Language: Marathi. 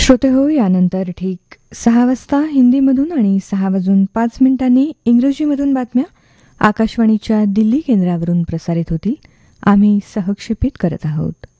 श्रोते हो, यानंतर ठीक 6 वाजता हिंदीमधून आणि 6:05 इंग्रजीमधून बातम्या आकाशवाणीच्या दिल्ली केंद्रावरून प्रसारित होतील. आम्ही सहक्षेपित करत आहोत.